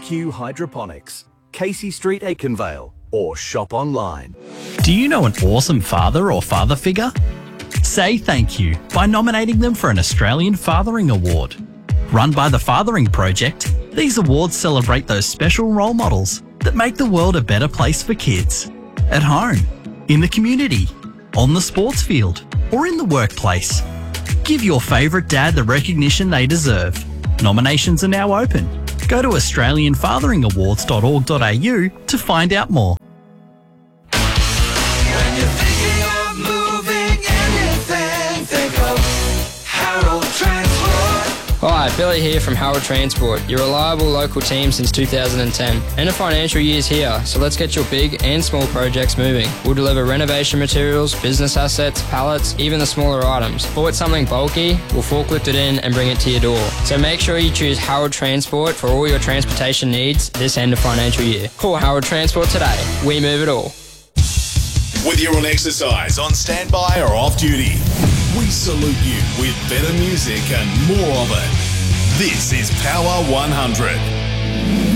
Q Hydroponics, Casey Street, Aikenvale, or shop online. Do you know an awesome father or father figure? Say thank you by nominating them for an Australian Fathering Award. Run by the Fathering Project, these awards celebrate those special role models that make the world a better place for kids. At home, in the community, on the sports field, or in the workplace. Give your favourite dad the recognition they deserve. Nominations are now open. Go to australianfatheringawards.org.au to find out more. When you're thinking of moving anything, think of Harold Transport. Hi, Billy here from Harold Transport, your reliable local team since 2010. End of financial year's here, so let's get your big and small projects moving. We'll deliver renovation materials, business assets, pallets, even the smaller items. Bought something bulky, we'll forklift it in and bring it to your door. So make sure you choose Harold Transport for all your transportation needs this end of financial year. Call Harold Transport today. We move it all. Whether you're on exercise, on standby or off duty, we salute you with better music and more of it. This is Power 100.